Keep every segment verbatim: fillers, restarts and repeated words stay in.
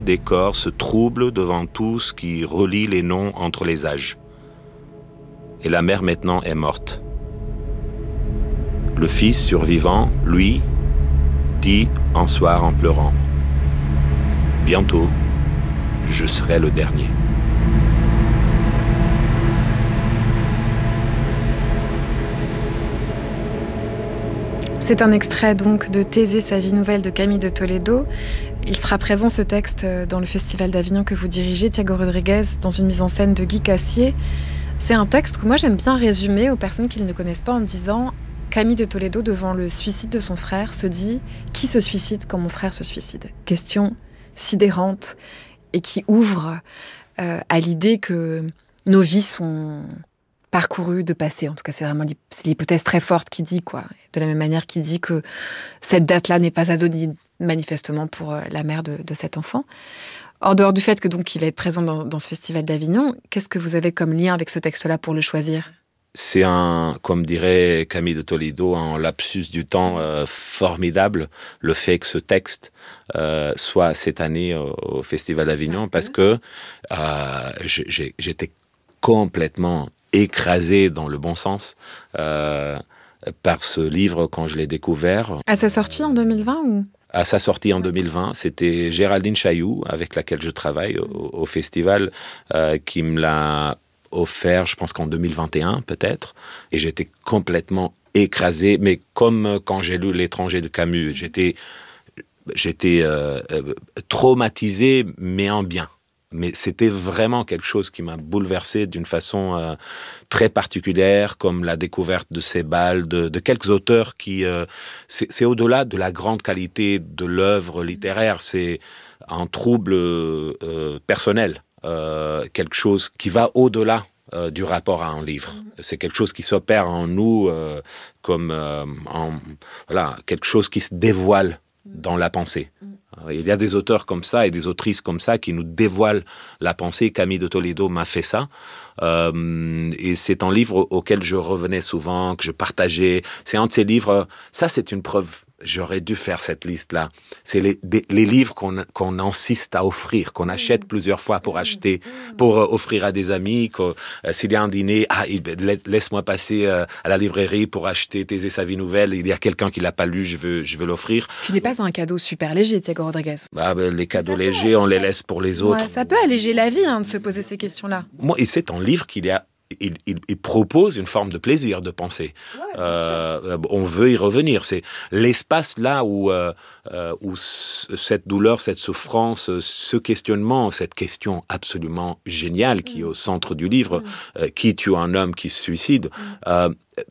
Des corps se troublent devant tout ce qui relie les noms entre les âges. Et la mère maintenant est morte. Le fils survivant, lui, dit un soir en pleurant, « Bientôt, je serai le dernier. » C'est un extrait donc de Thésée, sa vie nouvelle de Camille de Toledo. Il sera présent ce texte dans le Festival d'Avignon que vous dirigez, Thiago Rodriguez, dans une mise en scène de Guy Cassier. C'est un texte que moi j'aime bien résumer aux personnes qui ne le connaissent pas en disant Camille de Toledo, devant le suicide de son frère, se dit « Qui se suicide quand mon frère se suicide ?» Question sidérante et qui ouvre euh, à l'idée que nos vies sont parcourues de passé. En tout cas, c'est vraiment c'est l'hypothèse très forte qui dit, quoi. De la même manière qui dit que cette date-là n'est pas anodine, manifestement, pour la mère de, de cet enfant. En dehors du fait que donc il va être présent dans, dans ce festival d'Avignon, qu'est-ce que vous avez comme lien avec ce texte-là pour le choisir ? C'est un, comme dirait Camille de Toledo, un lapsus du temps euh, formidable, le fait que ce texte euh, soit cette année au, au Festival d'Avignon, parce que euh, j'ai, j'étais complètement écrasé dans le bon sens euh, par ce livre quand je l'ai découvert. À sa sortie en deux mille vingt ou ? À sa sortie en deux mille vingt, c'était Géraldine Chailloux, avec laquelle je travaille au, au festival, euh, qui me l'a offert, je pense qu'en deux mille vingt et un peut-être, et j'étais complètement écrasé, mais comme quand j'ai lu L'étranger de Camus, j'étais, j'étais euh, traumatisé, mais en bien. Mais c'était vraiment quelque chose qui m'a bouleversé d'une façon euh, très particulière, comme la découverte de Sebald, de, de quelques auteurs qui... Euh, c'est, c'est au-delà de la grande qualité de l'œuvre littéraire, c'est un trouble euh, personnel, euh, quelque chose qui va au-delà euh, du rapport à un livre. C'est quelque chose qui s'opère en nous euh, comme euh, en, voilà, quelque chose qui se dévoile dans la pensée. Il y a des auteurs comme ça et des autrices comme ça qui nous dévoilent la pensée. Camille de Toledo m'a fait ça. Euh, et c'est un livre auquel je revenais souvent, que je partageais. C'est un de ces livres... Ça, c'est une preuve. J'aurais dû faire cette liste-là. C'est les, des, les livres qu'on, qu'on insiste à offrir, qu'on achète plusieurs fois pour acheter, pour euh, offrir à des amis. Que, euh, s'il y a un dîner, ah, il, laisse-moi passer euh, à la librairie pour acheter Thésée, sa vie nouvelle. Il y a quelqu'un qui l'a pas lu, je veux, je veux l'offrir. Qui n'est pas un cadeau super léger, Thiago Rodriguez. Bah, ben, les cadeaux légers, on les laisse pour les autres. Ouais, ça peut alléger la vie hein, de se poser ces questions-là. Moi, et c'est un livre qu'il y a. Il, il, il propose une forme de plaisir de penser. Ouais, euh, on veut y revenir. C'est l'espace là où, euh, où cette douleur, cette souffrance, ce questionnement, cette question absolument géniale qui est au centre du livre, mm. euh, qui tue un homme qui se suicide, mm. euh,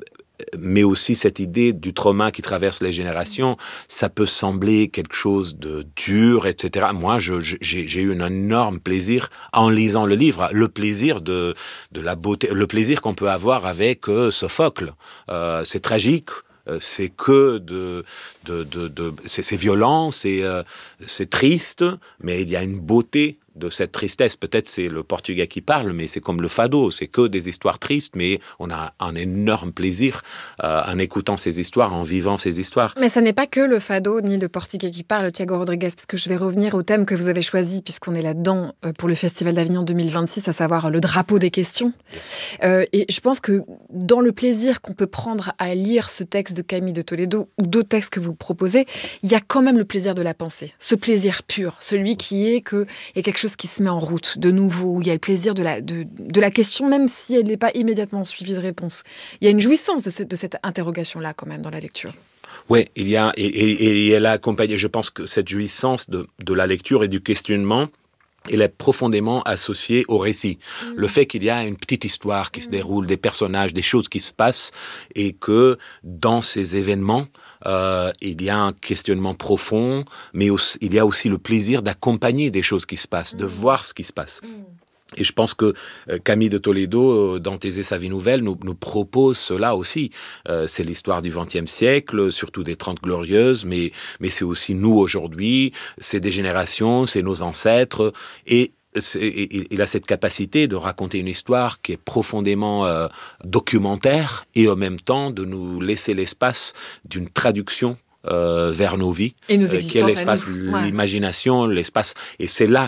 mais aussi cette idée du trauma qui traverse les générations, ça peut sembler quelque chose de dur, et cetera. Moi, je, je, j'ai, j'ai eu un énorme plaisir en lisant le livre, le plaisir de, de la beauté, le plaisir qu'on peut avoir avec euh, Sophocle. Euh, c'est tragique. C'est que de, de, de, de c'est, c'est violent, c'est, euh, c'est triste, mais il y a une beauté de cette tristesse. Peut-être c'est le portugais qui parle, mais c'est comme le fado, c'est que des histoires tristes, mais on a un énorme plaisir euh, en écoutant ces histoires, en vivant ces histoires. Mais ça n'est pas que le fado ni le portugais qui parle, Thiago Rodriguez, parce que je vais revenir au thème que vous avez choisi, puisqu'on est là-dedans euh, pour le Festival d'Avignon deux mille vingt-six, à savoir le drapeau des questions. Euh, et je pense que dans le plaisir qu'on peut prendre à lire ce texte de Camille de Toledo, ou d'autres textes que vous proposez, il y a quand même le plaisir de la pensée, ce plaisir pur, celui qui est que il y a quelque chose qui se met en route de nouveau, où il y a le plaisir de la, de, de la question, même si elle n'est pas immédiatement suivie de réponse. Il y a une jouissance de cette, de cette interrogation-là, quand même, dans la lecture. Oui, il y a, et, et, et elle a accompagné, je pense que cette jouissance de, de la lecture et du questionnement, elle est profondément associée au récit. Mmh. Le fait qu'il y a une petite histoire qui mmh. se déroule, des personnages, des choses qui se passent, et que dans ces événements, euh, il y a un questionnement profond, mais aussi, il y a aussi le plaisir d'accompagner des choses qui se passent, mmh. de voir ce qui se passe. Mmh. Et je pense que Camille de Toledo, dans Thésée, sa vie nouvelle, nous, nous propose cela aussi. Euh, c'est l'histoire du vingtième siècle, surtout des Trente Glorieuses, mais, mais c'est aussi nous aujourd'hui, c'est des générations, c'est nos ancêtres. Et c'est, il a cette capacité de raconter une histoire qui est profondément euh, documentaire et en même temps de nous laisser l'espace d'une traduction Euh, vers nos vies, et nos euh, qui est l'espace, ouais. l'imagination, l'espace, et c'est là